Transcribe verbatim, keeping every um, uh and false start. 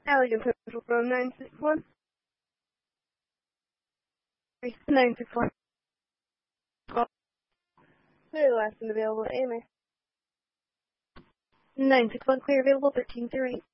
Allegan Central Phone nine six one. nine six one. Clear the last one available, Amy. nine six one, clear available, thirteen zero eight.